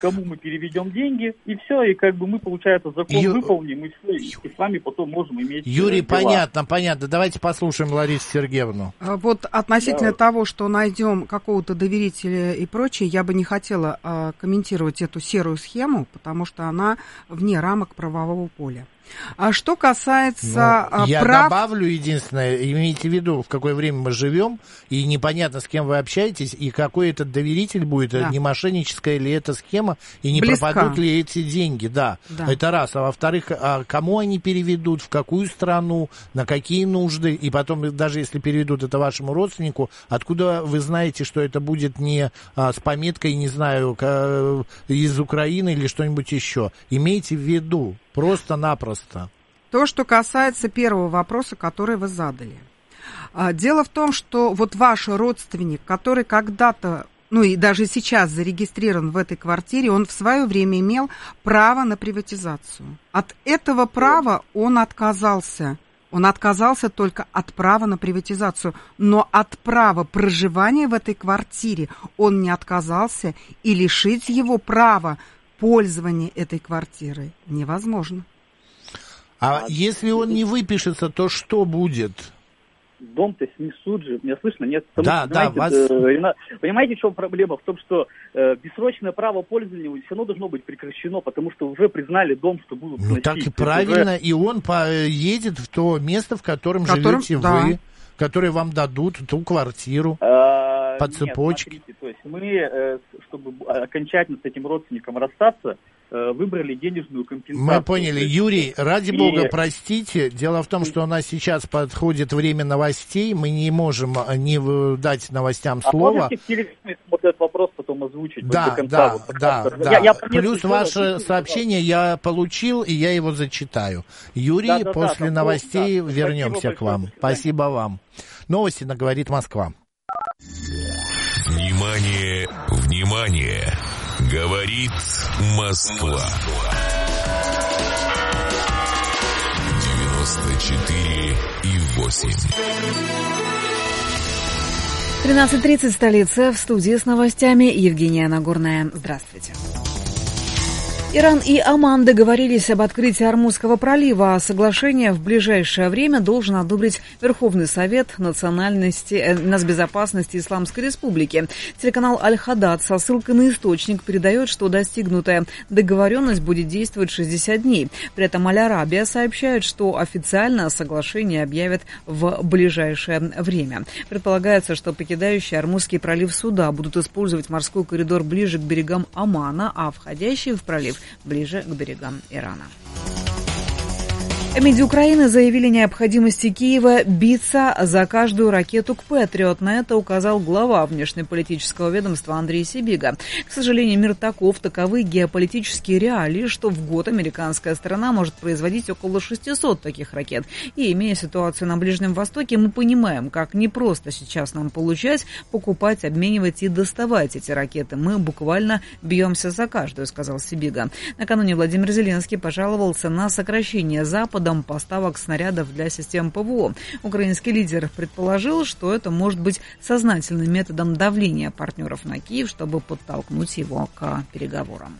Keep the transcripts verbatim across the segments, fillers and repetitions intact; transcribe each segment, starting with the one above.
кому мы переведем деньги, и все, и как бы мы, получается, закон Ю... выполним, и все, и с вами потом можем иметь Юрий, дела. понятно, понятно. Давайте послушаем Ларису Сергеевну. Вот относительно Да. того, что найдем какого-то доверителя и прочее, я бы не хотела а, комментировать эту серую схему, потому что она вне рамок правового поля. А что касается ну, я прав... добавлю единственное, имейте в виду, в какое время мы живем, и непонятно, с кем вы общаетесь, и какой этот доверитель будет, да. не мошенническая ли эта схема, и не Близка. пропадут ли эти деньги, да. да, это раз. А во-вторых, а кому они переведут, в какую страну, на какие нужды, и потом, даже если переведут это вашему родственнику, откуда вы знаете, что это будет не а, с пометкой, не знаю, к, из Украины или что-нибудь еще. Имейте в виду. Просто-напросто. То, что касается первого вопроса, который вы задали. Дело в том, что вот ваш родственник, который когда-то, ну и даже сейчас зарегистрирован в этой квартире, он в свое время имел право на приватизацию. От этого права он отказался. Он отказался только от права на приватизацию, но от права проживания в этой квартире он не отказался, и лишить его права пользование этой квартирой невозможно. А, а если он не выпишется, то что будет? Дом-то снесут же. Меня слышно? Нет? Да, что, да. Вас... э, понимаете, в чем проблема? В том, что э, бессрочное право пользования все равно должно быть прекращено, потому что уже признали дом, что будут ну, сносить. так и правильно. Уже... И он поедет в то место, в котором, котором... живете да. вы, которое вам дадут, ту квартиру. А... По цепочке. Нет, смотрите, то есть мы, чтобы окончательно с этим родственником расстаться, выбрали денежную компенсацию. Мы поняли. Юрий, ради и... бога, простите. Дело в том, что у нас сейчас подходит время новостей. Мы не можем не дать новостям слово. А можете в телефоне вот этот вопрос потом озвучить? Да, до конца, да, вот, да, я, да. Я Плюс ваше сообщение я получил, и я его зачитаю. Юрий, да, да, после да, новостей да, вернемся к вам. Спасибо вам. Новости на «Говорит Москва». Внимание, внимание! Говорит Москва. девяносто четыре и восемь. тринадцать тридцать, столица, в студии с новостями Евгения Нагорная. Здравствуйте. Иран и Оман договорились об открытии Ормузского пролива, а соглашение в ближайшее время должен одобрить Верховный Совет национальности, э, нацбезопасности Исламской Республики. Телеканал Аль-Хадад со ссылкой на источник передает, что достигнутая договоренность будет действовать шестьдесят дней. При этом Аль-Арабия сообщает, что официально соглашение объявят в ближайшее время. Предполагается, что покидающие Ормузский пролив суда будут использовать морской коридор ближе к берегам Омана, а входящие в пролив ближе к берегам Ирана. МИДи Украины заявили о необходимости Киева биться за каждую ракету к Патриот. На это указал глава внешнеполитического ведомства Андрей Сибига. К сожалению, мир таков, таковы геополитические реалии, что в год американская сторона может производить около шестисот таких ракет. И, имея ситуацию на Ближнем Востоке, мы понимаем, как непросто сейчас нам получать, покупать, обменивать и доставать эти ракеты. Мы буквально бьемся за каждую, сказал Сибига. Накануне Владимир Зеленский пожаловался на сокращение Запада поставок снарядов для систем ПВО. Украинский лидер предположил, что это может быть сознательным методом давления партнеров на Киев, чтобы подтолкнуть его к переговорам.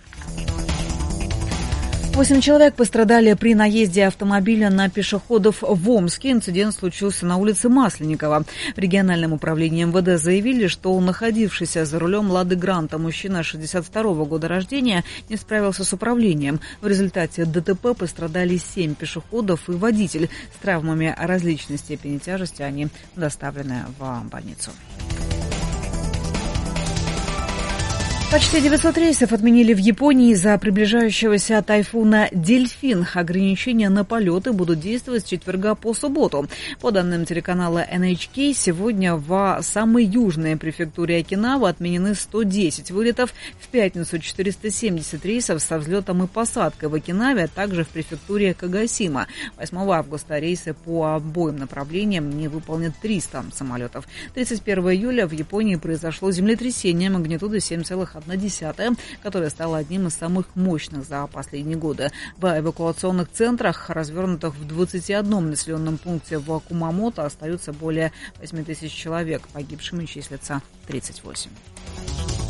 Восемь человек пострадали при наезде автомобиля на пешеходов в Омске. Инцидент случился на улице Масленникова. В региональном управлении МВД заявили, что находившийся за рулем «Лады Гранта» мужчина шестьдесят второго года рождения не справился с управлением. В результате ДТП пострадали семь пешеходов и водитель. С травмами различной степени тяжести они доставлены в больницу. Почти девятьсот рейсов отменили в Японии из-за приближающегося тайфуна «Дельфин». Ограничения на полеты будут действовать с четверга по субботу. По данным телеканала эн эйч кей, сегодня в самой южной префектуре Окинава отменены сто десять вылетов, в пятницу четыреста семьдесят рейсов со взлетом и посадкой в Окинаве, а также в префектуре Кагасима. восьмого августа рейсы по обоим направлениям не выполнят триста самолетов. тридцать первого июля в Японии произошло землетрясение магнитудой семь целых одна десятая, которое стало одним из самых мощных за последние годы. В эвакуационных центрах, развернутых в двадцати одном населенном пункте в Кумамото, остаются более восьми тысяч человек. Погибшими числится тридцать восемь.